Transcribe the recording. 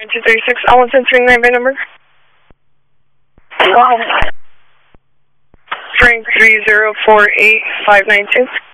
236, Allen Centering 9 by number. Frank 3048592.